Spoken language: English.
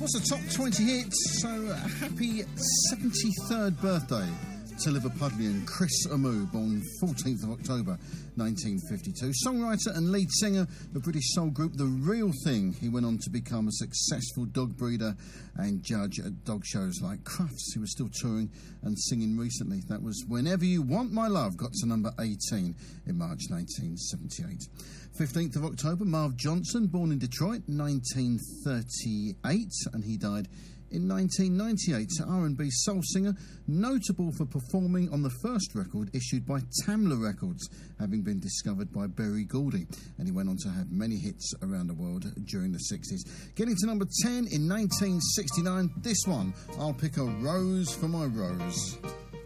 What's the top 20 hits? So, happy 73rd birthday to Liverpudlian Chris Amu, born 14th of October 1952. Songwriter and lead singer of British soul group The Real Thing. He went on to become a successful dog breeder and judge at dog shows like Crufts. He was still touring and singing recently. That was Whenever You Want My Love, got to number 18 in March 1978. 15th of October, Marv Johnson, born in Detroit, 1938, and he died in 1998. R&B soul singer, notable for performing on the first record issued by Tamla Records, having been discovered by Berry Gordy, and he went on to have many hits around the world during the 60s. Getting to number 10 in 1969, this one, I'll Pick a Rose for My Rose.